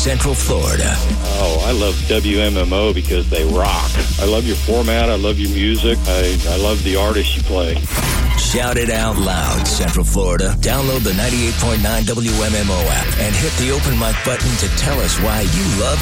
Central Florida. Oh, I love WMMO because they rock. I love your format. I love your music. I love the artists you play. Shout it out loud, Central Florida. Download the 98.9 WMMO app and hit the open mic button to tell us why you love